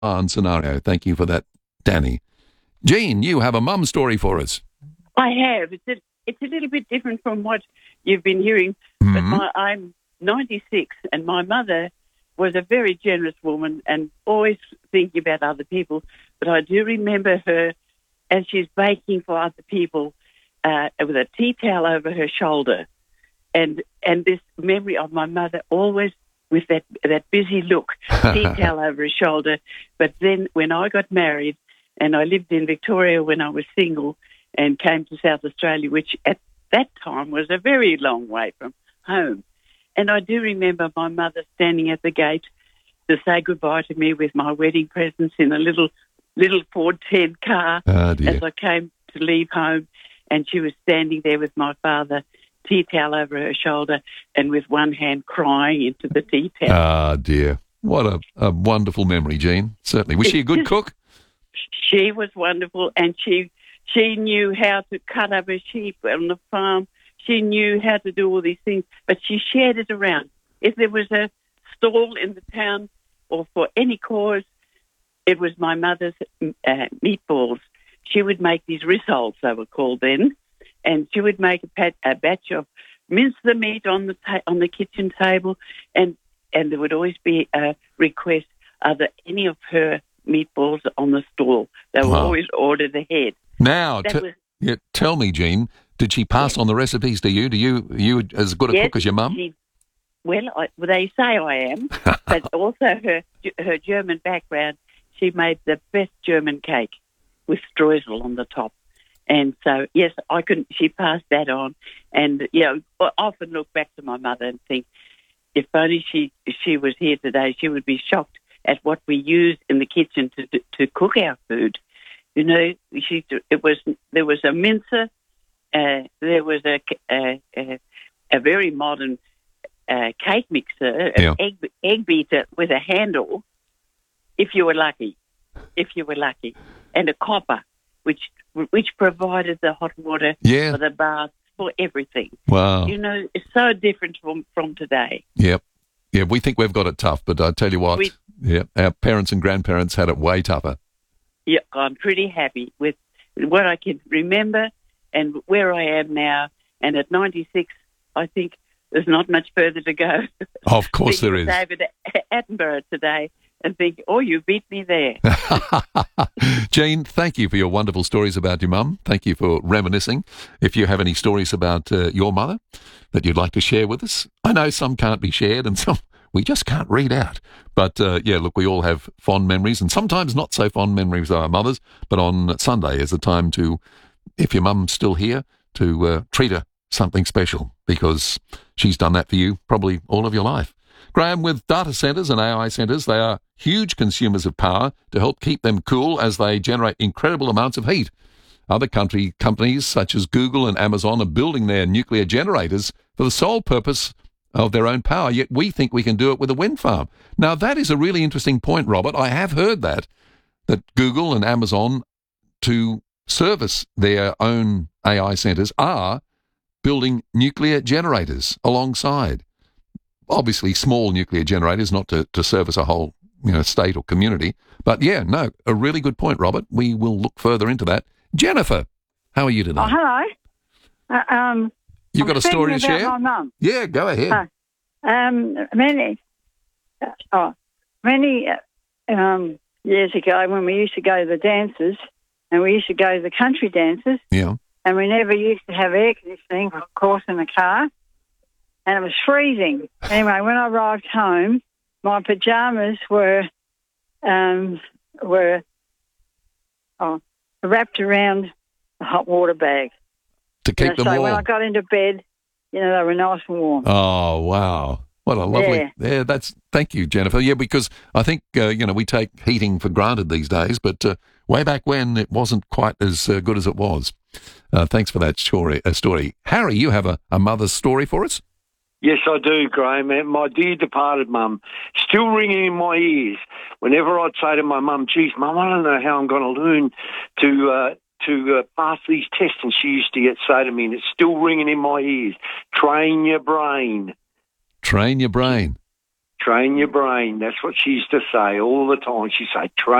scenario. Thank you for that, Danny. Jean, you have a mum story for us. I have. It's a little bit different from what you've been hearing, but I'm 96, and my mother was a very generous woman and always thinking about other people. But I do remember her as she's baking for other people with a tea towel over her shoulder, and this memory of my mother always with that busy look, tea towel over her shoulder. But then when I got married and I lived in Victoria when I was single and came to South Australia, which at that time was a very long way from home. And I do remember my mother standing at the gate to say goodbye to me with my wedding presents in a little Ford 10 car as I came to leave home. And she was standing there with my father, tea towel over her shoulder, and with one hand crying into the tea towel. Ah, dear. What a wonderful memory, Jean. Certainly. Was she a good cook? She was wonderful, and she knew how to cut up a sheep on the farm. She knew how to do all these things, but she shared it around. If there was a stall in the town or for any cause, it was my mother's meatballs. She would make these rissoles, they were called then, and she would make a batch of mince the meat on the kitchen table, and there would always be a request, are there any of her meatballs on the stall? They were always ordered ahead. Now, tell me, Jean, did she pass on the recipes to you? Do you as good a cook as your mum? They say I am, but also her German background, she made the best German cake with streusel on the top. And so, yes, she passed that on. And, I often look back to my mother and think, if only she was here today, she would be shocked at what we used in the kitchen to cook our food. You know, there was a mincer, there was a very modern cake mixer, an egg beater with a handle, if you were lucky, and a copper, which provided the hot water for the bath, for everything. Wow. You know, it's so different from today. Yep. Yeah, we think we've got it tough, but I tell you what, our parents and grandparents had it way tougher. Yeah, I'm pretty happy with what I can remember and where I am now. And at 96, I think there's not much further to go. Of course there is. David Attenborough today and think, you beat me there. Jean, thank you for your wonderful stories about your mum. Thank you for reminiscing. If you have any stories about your mother that you'd like to share with us, I know some can't be shared and some we just can't read out. But, look, we all have fond memories and sometimes not so fond memories of our mothers. But on Sunday is a time to, if your mum's still here, to treat her something special because she's done that for you probably all of your life. Graham, with data centres and AI centres, they are huge consumers of power to help keep them cool as they generate incredible amounts of heat. Other companies such as Google and Amazon are building their nuclear generators for the sole purpose of their own power, yet we think we can do it with a wind farm. Now, that is a really interesting point, Robert. I have heard that Google and Amazon, to service their own AI centres, are building nuclear generators alongside. Obviously, small nuclear generators, not to service a whole state or community. But, a really good point, Robert. We will look further into that. Jennifer, how are you today? Oh, hello. You've got a story to share? My mum. Yeah, go ahead. Many years ago when we used to go to the dances, and we used to go to the country dances, and we never used to have air conditioning, of course, in the car, and it was freezing. Anyway, when I arrived home, my pyjamas were wrapped around the hot water bag. To keep them warm. So when I got into bed, they were nice and warm. Oh, wow. What a lovely... Yeah, thank you, Jennifer. Yeah, because I think, we take heating for granted these days, but way back when it wasn't quite as good as it was. Thanks for that story. Harry, you have a mother's story for us? Yes, I do, Graham. And my dear departed mum, still ringing in my ears. Whenever I'd say to my mum, geez, Mum, I don't know how I'm going to learn to pass these tests. And she used to say to me, and it's still ringing in my ears, train your brain. Train your brain. Train your brain. That's what she used to say all the time. She'd say, train